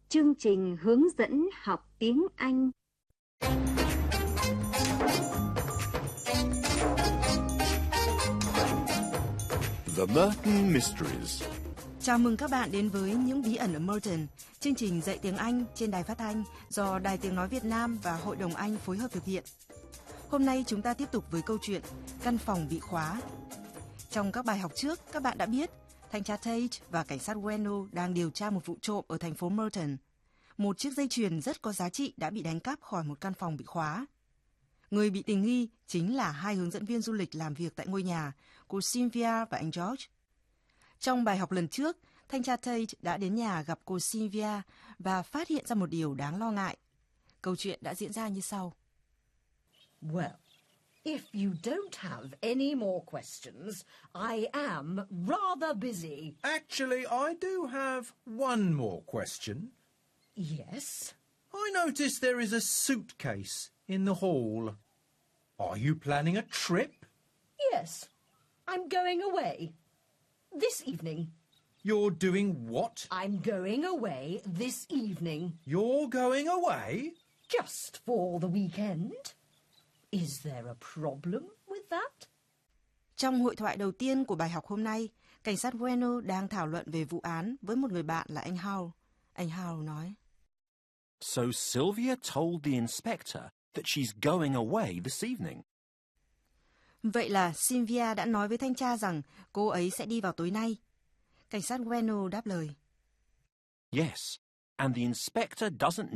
Chương trình hướng dẫn học tiếng Anh. The Merton Mysteries. Chào mừng các bạn đến với Những bí ẩn ở Merton, chương trình dạy tiếng Anh trên đài phát thanh do Đài Tiếng nói Việt Nam và Hội đồng Anh phối hợp thực hiện. Hôm nay chúng ta tiếp tục với câu chuyện Căn phòng bị khóa. Trong các bài học trước, các bạn đã biết thanh tra Tate và cảnh sát Weno đang điều tra một vụ trộm ở thành phố Merton. Một chiếc dây chuyền rất có giá trị đã bị đánh cắp khỏi một căn phòng bị khóa. Người bị tình nghi chính là hai hướng dẫn viên du lịch làm việc tại ngôi nhà, cô Sylvia và anh George. Trong bài học lần trước, thanh tra Tate đã đến nhà gặp cô Sylvia và phát hiện ra một điều đáng lo ngại. Câu chuyện đã diễn ra như sau. Well, if you don't have any more questions, I am rather busy. Actually, I do have one more question. Yes? I notice there is a suitcase in the hall. Are you planning a trip? Yes. I'm going away. This evening. You're doing what? I'm going away this evening. You're going away? Just for the weekend. Is there a problem with that? Trong hội thoại đầu tiên của bài học hôm nay, cảnh sát Weno đang thảo luận về vụ án với một người bạn là anh Howell. Anh Howell nói. So Sylvia told the inspector that she's going away this evening. Vậy là Sylvia đã nói với thanh tra rằng cô ấy sẽ đi vào tối nay. Cảnh sát Weno đáp lời. Yes, and the inspector doesn't